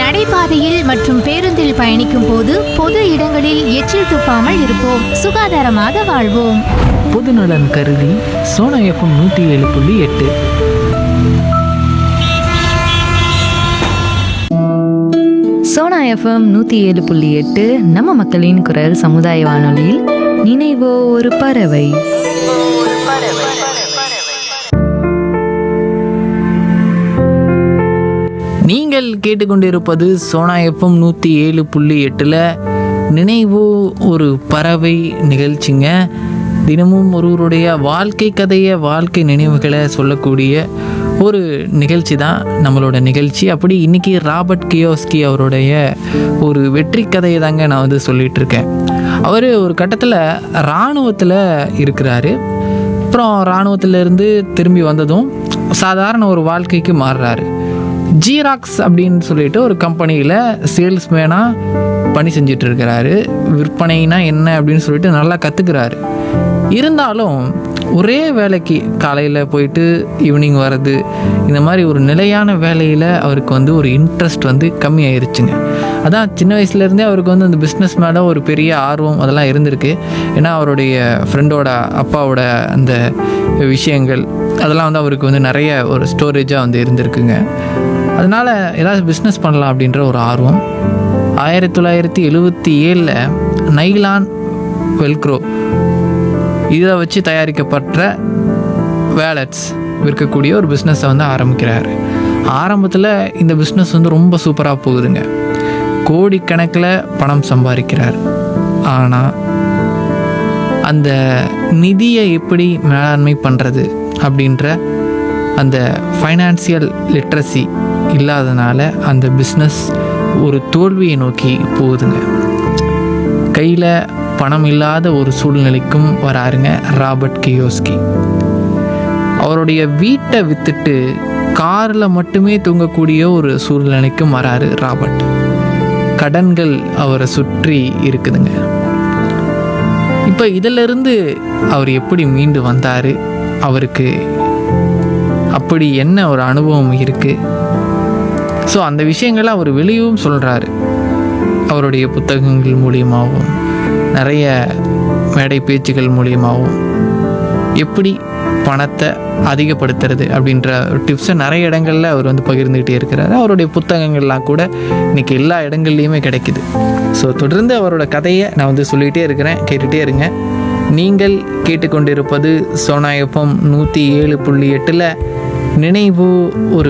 நடைபாதையில் மற்றும் பேருந்தில் பயணிக்கும் போது பொது இடங்களில் எச்சில் துப்பாமல் இருப்போம். சுகாதாரமாக வாழ்வோம். பொதுநலன் கருதி சோனா எஃப்எம் 107.8. சோனா எஃப்எம் 107.8 நம்ம மக்களின் குரல் சமுதாய வானொலியில் நினைவோ ஒரு பறவை. நீங்கள் கேட்டுக்கொண்டிருப்பது சோனா எஃப்எம் 107.8 நினைவோ ஒரு பறவை நிகழ்ச்சிங்க. தினமும் ஒருவருடைய வாழ்க்கை கதையை, வாழ்க்கை நினைவுகளை சொல்லக்கூடிய ஒரு நிகழ்ச்சி தான் நம்மளோட நிகழ்ச்சி. அப்படி இன்றைக்கி ராபர்ட் கியோஸ்கி அவருடைய ஒரு வெற்றி கதையை தாங்க நான் வந்து சொல்லிகிட்டு இருக்கேன். அவர் ஒரு கட்டத்தில் இராணுவத்தில் இருக்கிறாரு. அப்புறம் இராணுவத்திலேருந்து திரும்பி வந்ததும் சாதாரண ஒரு வாழ்க்கைக்கு மாறுறாரு. ஜீராக்ஸ் அப்படின்னு சொல்லிட்டு ஒரு கம்பெனியில் சேல்ஸ்மேனாக பணி செஞ்சிட்டு இருக்கிறாரு. விற்பனைனா என்ன அப்படின்னு சொல்லிட்டு நல்லா கற்றுக்கிறாரு. இருந்தாலும் ஒரே வேலைக்கு காலையில் போயிட்டு ஈவினிங் வர்றது, இந்த மாதிரி ஒரு நிலையான வேலையில் அவருக்கு வந்து ஒரு இன்ட்ரெஸ்ட் வந்து கம்மியாயிருச்சுங்க. அதான் சின்ன வயசுலேருந்தே அவருக்கு வந்து அந்த பிஸ்னஸ் மேலே ஒரு பெரிய ஆர்வம் அதெல்லாம் இருந்திருக்கு. ஏன்னா அவருடைய ஃப்ரெண்டோட அப்பாவோட அந்த விஷயங்கள் அதெல்லாம் வந்து அவருக்கு வந்து நிறைய ஒரு ஸ்டோரேஜாக வந்து இருந்திருக்குங்க. அதனால் ஏதாவது பிஸ்னஸ் பண்ணலாம் அப்படின்ற ஒரு ஆர்வம். 1977 நைலான் வெல்க்ரோ இதை வச்சு தயாரிக்கப்பட்ட வேலட்ஸ் விற்கக்கூடிய ஒரு பிஸ்னஸை வந்து ஆரம்பிக்கிறார். ஆரம்பத்தில் இந்த பிஸ்னஸ் வந்து ரொம்ப சூப்பராக போகுதுங்க. கோடிக்கணக்கில் பணம் சம்பாதிக்கிறார். ஆனால் அந்த நிதியை எப்படி மேலாண்மை பண்ணுறது அப்படின்ற அந்த ஃபைனான்சியல் லிட்ரஸி இல்லாதனால அந்த பிஸ்னஸ் ஒரு தோல்வியை நோக்கி போகுதுங்க. கையில் பணம் இல்லாத ஒரு சூழ்நிலைக்கும் வராருங்க ராபர்ட் கியோஸ்கி. அவருடைய வீட்டை விற்றுட்டு காரில் மட்டுமே தூங்கக்கூடிய ஒரு சூழ்நிலைக்கும் வராரு ராபர்ட். கடன்கள் அவரை சுற்றி இருக்குதுங்க. இப்போ இதிலிருந்து அவர் எப்படி மீண்டு வந்தார், அவருக்கு அப்படி என்ன ஒரு அனுபவம் இருக்குது, ஸோ அந்த விஷயங்களை அவர் வெளியும் சொல்கிறாரு. அவருடைய புத்தகங்கள் மூலியமாகவும் நிறைய மேடை பேச்சுகள் மூலியமாகவும் எப்படி பணத்தை அதிகப்படுத்துறது அப்படின்ற ஒரு டிப்ஸை நிறைய இடங்களில் அவர் வந்து பகிர்ந்துக்கிட்டே இருக்கிறாரு. அவருடைய புத்தகங்கள்லாம் கூட இன்றைக்கி எல்லா இடங்கள்லையுமே கிடைக்குது. ஸோ தொடர்ந்து அவரோட கதையை நான் வந்து சொல்லிகிட்டே இருக்கிறேன், கேட்டுகிட்டே இருங்க. நீங்கள் கேட்டுக்கொண்டிருப்பது சோனா எஃப்எம் 107.8 நினைவு ஒரு